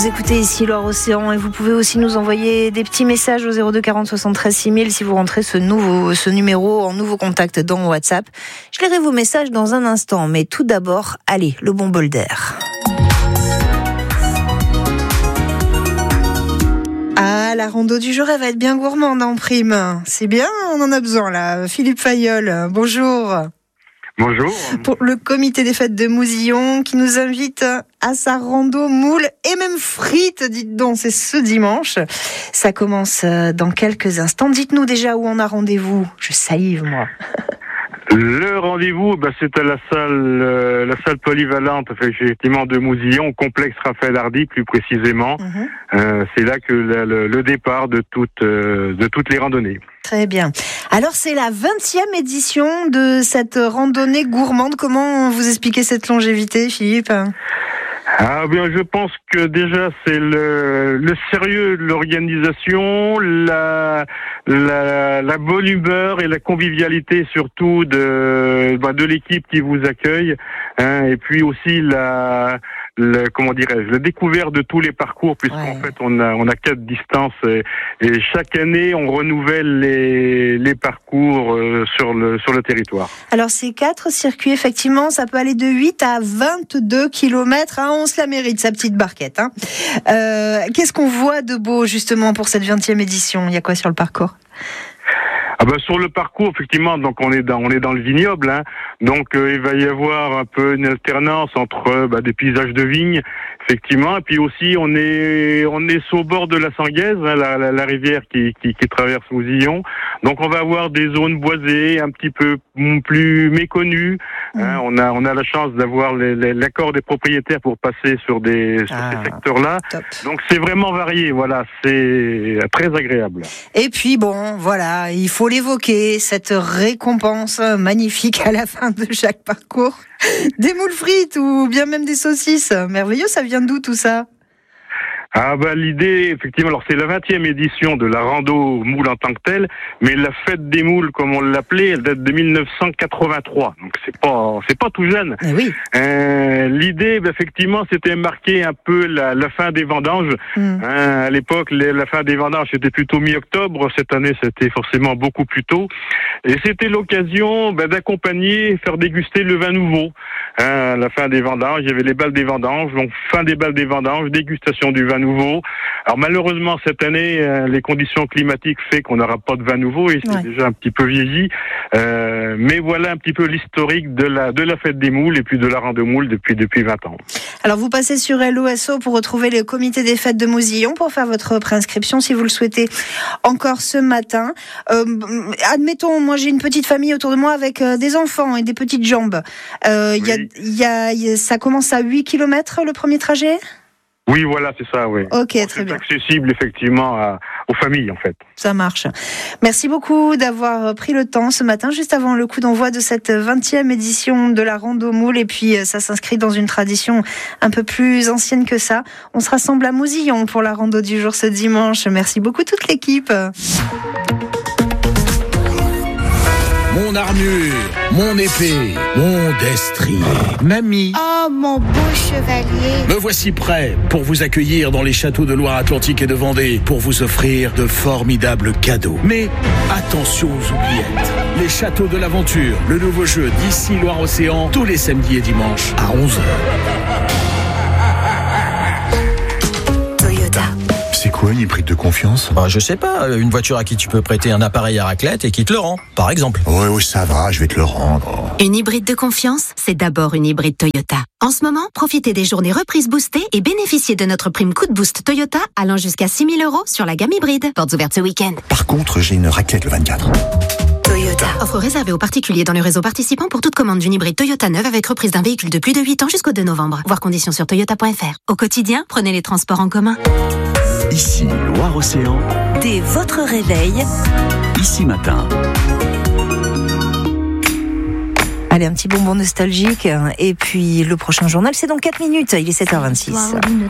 Vous écoutez ici Loire-Océan et vous pouvez aussi nous envoyer des petits messages au 02 40 73 6000 si vous rentrez ce numéro en nouveau contact dans WhatsApp. Je lirai vos messages dans un instant, mais tout d'abord, allez, le bon bol d'air. Ah, la rando du jour, elle va être bien gourmande en prime. C'est bien, on en a besoin là. Philippe Fayolle, bonjour. Bonjour. Pour le comité des fêtes de Mousillon qui nous invite à sa rando moules et même frites, dites donc, c'est ce dimanche. Ça commence dans quelques instants. Dites-nous déjà où on a rendez-vous. Je salive, moi. Le rendez-vous, c'est à la salle polyvalente, effectivement, de Mousillon, au complexe Raphaël Hardy, plus précisément. C'est là que le départ de toutes les randonnées. Très bien. Alors, c'est la 20e édition de cette randonnée gourmande. Comment vous expliquez cette longévité, Philippe ? Ah bien, je pense que déjà c'est le sérieux de l'organisation, la bonne humeur et la convivialité surtout de l'équipe qui vous accueille, et puis aussi la découverte de tous les parcours, puisqu'en fait on a 4 distances et chaque année on renouvelle les parcours sur le territoire. Alors ces 4 circuits, effectivement, ça peut aller de 8 à 22 km, on se la mérite sa petite barquette. Qu'est-ce qu'on voit de beau justement pour cette 20e édition ? Il y a quoi sur le parcours ? Sur le parcours, effectivement, donc on est dans le vignoble, donc il va y avoir un peu une alternance entre des paysages de vignes, effectivement, et puis aussi on est au bord de la Sanguaise, la rivière qui traverse Mousillon, donc on va avoir des zones boisées un petit peu plus méconnues. On a la chance d'avoir l'accord des propriétaires pour passer sur ces secteurs-là. Top. Donc c'est vraiment varié, voilà, c'est très agréable. Et puis voilà, il faut l'évoquer, cette récompense magnifique à la fin de chaque parcours. Des moules frites ou bien même des saucisses. Merveilleux, ça vient d'où tout ça ? L'idée, effectivement, alors c'est la 20e édition de la rando moule en tant que telle, mais la fête des moules, comme on l'appelait, elle date de 1983. Donc c'est pas tout jeune. Oui. L'idée, effectivement, c'était marquer un peu la fin des vendanges. À l'époque, la fin des vendanges c'était plutôt mi-octobre. Cette année, c'était forcément beaucoup plus tôt. Et c'était l'occasion d'accompagner, faire déguster le vin nouveau. La fin des vendanges, il y avait les balles des vendanges, donc fin des balles des vendanges, dégustation du vin nouveau. Alors malheureusement cette année, les conditions climatiques fait qu'on n'aura pas de vin nouveau et c'est déjà un petit peu vieilli. Mais voilà un petit peu l'historique de la fête des moules et puis de la rando moule depuis 20 ans. Alors vous passez sur LOSO pour retrouver le comité des fêtes de Mousillon pour faire votre préinscription si vous le souhaitez encore ce matin. Admettons, moi j'ai une petite famille autour de moi avec des enfants et des petites jambes. Ça commence à 8 km le premier trajet ? Oui, voilà, c'est ça, oui. Ok, très bien. C'est accessible, effectivement, aux familles, en fait. Ça marche. Merci beaucoup d'avoir pris le temps ce matin, juste avant le coup d'envoi de cette 20e édition de la Rando Moule. Et puis, ça s'inscrit dans une tradition un peu plus ancienne que ça. On se rassemble à Mousillon pour la rando du jour ce dimanche. Merci beaucoup toute l'équipe. Mon armure, mon épée, mon destrier. Mamie. Oh, mon beau chevalier. Me voici prêt pour vous accueillir dans les châteaux de Loire-Atlantique et de Vendée, pour vous offrir de formidables cadeaux. Mais attention aux oubliettes. Les châteaux de l'aventure, le nouveau jeu d'ici Loire-Océan, tous les samedis et dimanches à 11h. C'est quoi une hybride de confiance ? Je sais pas, une voiture à qui tu peux prêter un appareil à raclette et qui te le rend, par exemple. Oui, ça va, je vais te le rendre. Une hybride de confiance, c'est d'abord une hybride Toyota. En ce moment, profitez des journées reprises boostées et bénéficiez de notre prime coup de boost Toyota allant jusqu'à 6 000 € sur la gamme hybride. Portes ouvertes ce week-end. Par contre, j'ai une raclette le 24. Toyota. Offre réservée aux particuliers dans le réseau participant pour toute commande d'une hybride Toyota neuve avec reprise d'un véhicule de plus de 8 ans jusqu'au 2 novembre. Voir conditions sur toyota.fr. Au quotidien, prenez les transports en commun. Ici Loire-Océan. Dès votre réveil. Ici matin. Allez, un petit bonbon nostalgique. Et puis le prochain journal, c'est dans 4 minutes. Il est 7h26.